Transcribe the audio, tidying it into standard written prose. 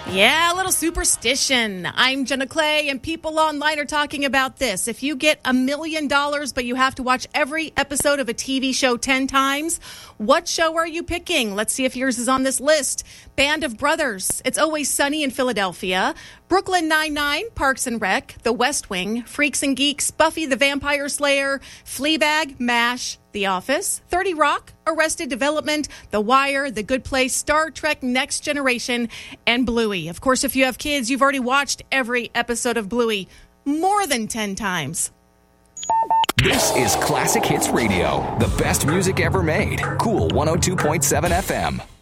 Yeah, a little superstition. I'm Jenna Clay, and people online are talking about this. If you get $1 million, but you have to watch every episode of a TV show 10 times, what show are you picking? Let's see if yours is on this list. Band of Brothers, It's Always Sunny in Philadelphia, Brooklyn Nine-Nine, Parks and Rec, The West Wing, Freaks and Geeks, Buffy the Vampire Slayer, Fleabag, MASH, The Office, 30 Rock, Arrested Development, The Wire, The Good Place, Star Trek Next Generation, and Bluey. Of course, if you have kids, you've already watched every episode of Bluey more than 10 times. This is Classic Hits Radio, the best music ever made. Cool 102.7 FM.